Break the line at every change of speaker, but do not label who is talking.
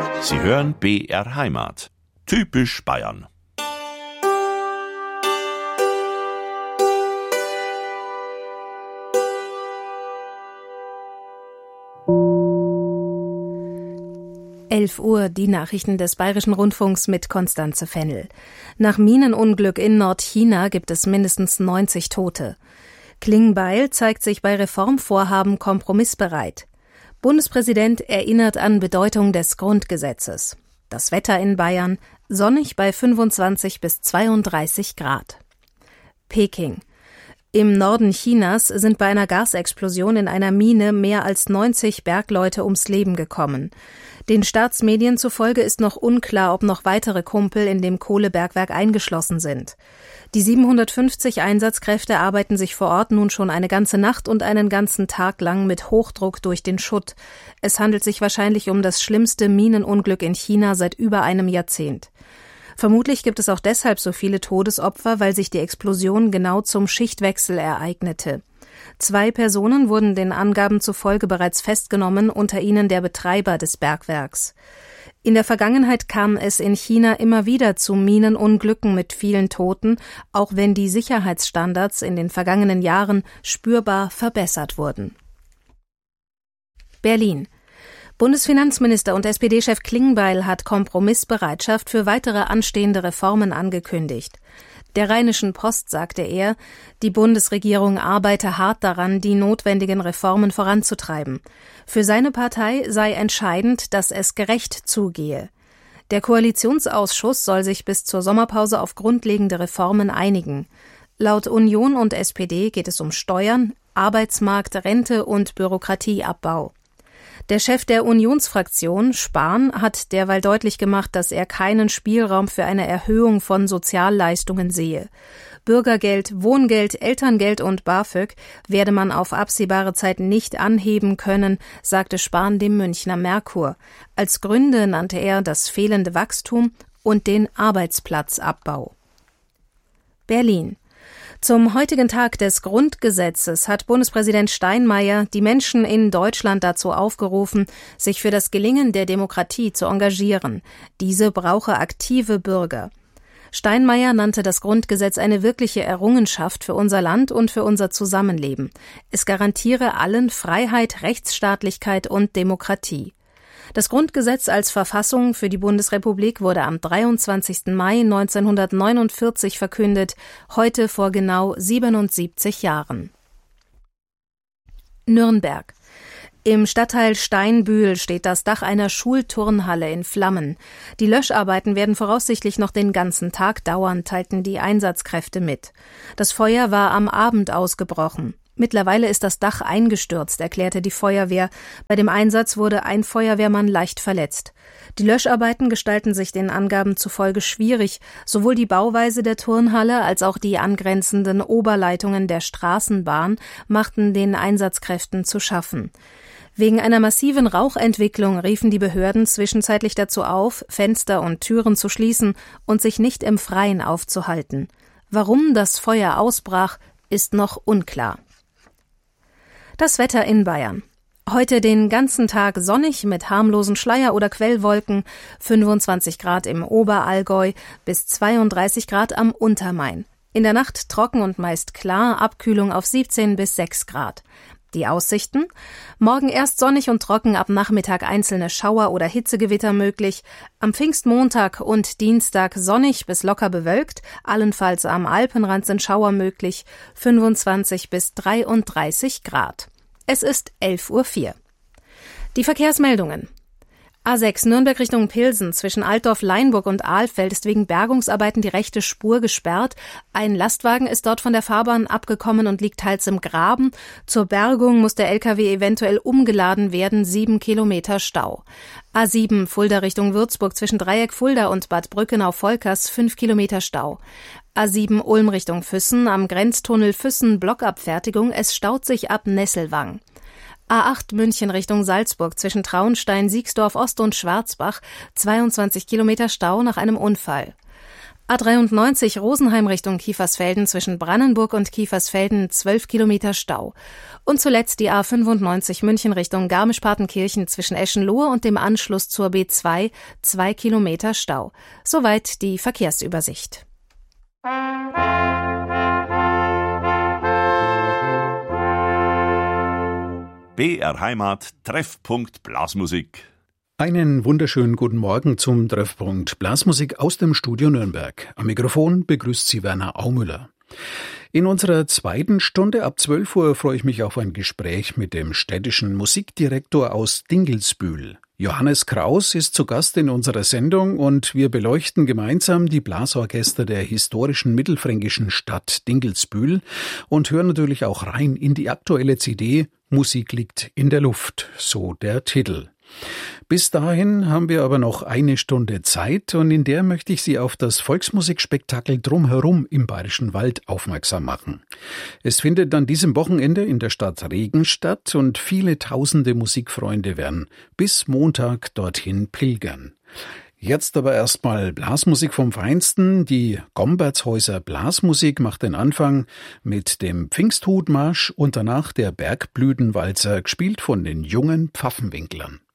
Sie hören BR Heimat. Typisch Bayern.
Uhr, die Nachrichten des Bayerischen Rundfunks mit Konstanze Fennel. Nach Minenunglück in Nordchina gibt es mindestens 90 Tote. Klingbeil zeigt sich bei Reformvorhaben kompromissbereit. Bundespräsident erinnert an Bedeutung des Grundgesetzes. Das Wetter in Bayern, sonnig bei 25 bis 32 Grad. Peking. Im Norden Chinas sind bei einer Gasexplosion in einer Mine mehr als 90 Bergleute ums Leben gekommen. Den Staatsmedien zufolge ist noch unklar, ob noch weitere Kumpel in dem Kohlebergwerk eingeschlossen sind. Die 750 Einsatzkräfte arbeiten sich vor Ort nun schon eine ganze Nacht und einen ganzen Tag lang mit Hochdruck durch den Schutt. Es handelt sich wahrscheinlich um das schlimmste Minenunglück in China seit über einem Jahrzehnt. Vermutlich gibt es auch deshalb so viele Todesopfer, weil sich die Explosion genau zum Schichtwechsel ereignete. 2 Personen wurden den Angaben zufolge bereits festgenommen, unter ihnen der Betreiber des Bergwerks. In der Vergangenheit kam es in China immer wieder zu Minenunglücken mit vielen Toten, auch wenn die Sicherheitsstandards in den vergangenen Jahren spürbar verbessert wurden. Berlin. Bundesfinanzminister und SPD-Chef Klingbeil hat Kompromissbereitschaft für weitere anstehende Reformen angekündigt. Der Rheinischen Post sagte er, die Bundesregierung arbeite hart daran, die notwendigen Reformen voranzutreiben. Für seine Partei sei entscheidend, dass es gerecht zugehe. Der Koalitionsausschuss soll sich bis zur Sommerpause auf grundlegende Reformen einigen. Laut Union und SPD geht es um Steuern, Arbeitsmarkt, Rente und Bürokratieabbau. Der Chef der Unionsfraktion, Spahn, hat derweil deutlich gemacht, dass er keinen Spielraum für eine Erhöhung von Sozialleistungen sehe. Bürgergeld, Wohngeld, Elterngeld und BAföG werde man auf absehbare Zeit nicht anheben können, sagte Spahn dem Münchner Merkur. Als Gründe nannte er das fehlende Wachstum und den Arbeitsplatzabbau. Berlin. Zum heutigen Tag des Grundgesetzes hat Bundespräsident Steinmeier die Menschen in Deutschland dazu aufgerufen, sich für das Gelingen der Demokratie zu engagieren. Diese brauche aktive Bürger. Steinmeier nannte das Grundgesetz eine wirkliche Errungenschaft für unser Land und für unser Zusammenleben. Es garantiere allen Freiheit, Rechtsstaatlichkeit und Demokratie. Das Grundgesetz als Verfassung für die Bundesrepublik wurde am 23. Mai 1949 verkündet, heute vor genau 77 Jahren. Nürnberg. Im Stadtteil Steinbühl steht das Dach einer Schulturnhalle in Flammen. Die Löscharbeiten werden voraussichtlich noch den ganzen Tag dauern, teilten die Einsatzkräfte mit. Das Feuer war am Abend ausgebrochen. Mittlerweile ist das Dach eingestürzt, erklärte die Feuerwehr. Bei dem Einsatz wurde ein Feuerwehrmann leicht verletzt. Die Löscharbeiten gestalten sich den Angaben zufolge schwierig. Sowohl die Bauweise der Turnhalle als auch die angrenzenden Oberleitungen der Straßenbahn machten den Einsatzkräften zu schaffen. Wegen einer massiven Rauchentwicklung riefen die Behörden zwischenzeitlich dazu auf, Fenster und Türen zu schließen und sich nicht im Freien aufzuhalten. Warum das Feuer ausbrach, ist noch unklar. Das Wetter in Bayern. Heute den ganzen Tag sonnig mit harmlosen Schleier- oder Quellwolken, 25 Grad im Oberallgäu bis 32 Grad am Untermain. In der Nacht trocken und meist klar, Abkühlung auf 17 bis 6 Grad. Die Aussichten? Morgen erst sonnig und trocken, ab Nachmittag einzelne Schauer oder Hitzegewitter möglich. Am Pfingstmontag und Dienstag sonnig bis locker bewölkt, allenfalls am Alpenrand sind Schauer möglich, 25 bis 33 Grad. Es ist 11:04 Uhr. Die Verkehrsmeldungen. A6 Nürnberg Richtung Pilsen zwischen Altdorf-Leinburg und Ahlfeld ist wegen Bergungsarbeiten die rechte Spur gesperrt. Ein Lastwagen ist dort von der Fahrbahn abgekommen und liegt teils im Graben. Zur Bergung muss der LKW eventuell umgeladen werden, 7 Kilometer Stau. A7 Fulda Richtung Würzburg zwischen Dreieck Fulda und Bad Brückenau-Volkers 5 Kilometer Stau. A7 Ulm Richtung Füssen am Grenztunnel Füssen Blockabfertigung, es staut sich ab Nesselwang. A8 München Richtung Salzburg zwischen Traunstein, Siegsdorf Ost und Schwarzbach, 22 Kilometer Stau nach einem Unfall. A93 Rosenheim Richtung Kiefersfelden zwischen Brannenburg und Kiefersfelden 12 Kilometer Stau. Und zuletzt die A95 München Richtung Garmisch-Partenkirchen zwischen Eschenlohe und dem Anschluss zur B2 2 Kilometer Stau. Soweit die Verkehrsübersicht.
BR Heimat Treffpunkt Blasmusik.
Einen wunderschönen guten Morgen zum Treffpunkt Blasmusik aus dem Studio Nürnberg. Am Mikrofon begrüßt Sie Werner Aumüller. In unserer zweiten Stunde ab 12 Uhr freue ich mich auf ein Gespräch mit dem städtischen Musikdirektor aus Dingelsbühl. Johannes Kraus ist zu Gast in unserer Sendung und wir beleuchten gemeinsam die Blasorchester der historischen mittelfränkischen Stadt Dingelsbühl und hören natürlich auch rein in die aktuelle CD Musik liegt in der Luft, so der Titel. Bis dahin haben wir aber noch eine Stunde Zeit und in der möchte ich Sie auf das Volksmusikspektakel Drumherum im Bayerischen Wald aufmerksam machen. Es findet an diesem Wochenende in der Stadt Regen statt und viele tausende Musikfreunde werden bis Montag dorthin pilgern. Jetzt aber erstmal Blasmusik vom Feinsten. Die Gombertshäuser Blasmusik macht den Anfang mit dem Pfingsthutmarsch und danach der Bergblütenwalzer, gespielt von den jungen Pfaffenwinklern.